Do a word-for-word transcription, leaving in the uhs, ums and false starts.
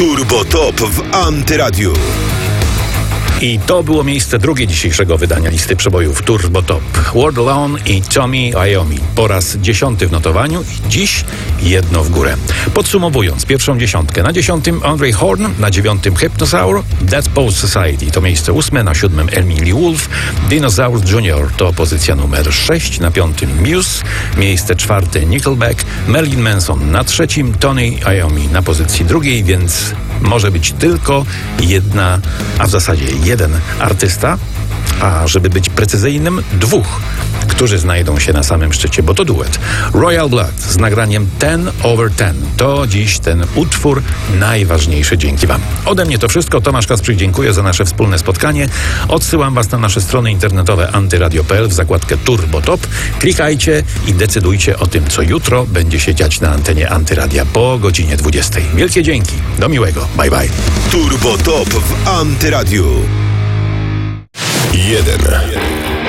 Turbo Top w Antyradiu. I to było miejsce drugie dzisiejszego wydania listy przebojów Turbo Top. World Alone i Tommy Iommi po raz dziesiąty w notowaniu i dziś jedno w górę. Podsumowując, pierwszą dziesiątkę. Na dziesiątym Andre Horn, na dziewiątym Hypnosaur, Dead Post Society to miejsce ósme, na siódmym Emily Wolf, Dinosaur Junior to pozycja numer sześć, na piątym Muse, miejsce czwarte Nickelback, Marilyn Manson na trzecim, Tony Iommi na pozycji drugiej, więc może być tylko jedna, a w zasadzie jeden artysta, a żeby być precyzyjnym, dwóch, którzy znajdą się na samym szczycie, bo to duet. Royal Blood z nagraniem ten over ten. To dziś ten utwór najważniejszy dzięki Wam. Ode mnie to wszystko. Tomasz Kasprzyk, dziękuję za nasze wspólne spotkanie. Odsyłam Was na nasze strony internetowe antyradio kropka p l w zakładkę Turbo Top. Klikajcie i decydujcie o tym, co jutro będzie się dziać na antenie Antyradia po godzinie dwudziestej. Wielkie dzięki. Do miłego. Bye bye. Turbo Top w Antyradiu. Jeden.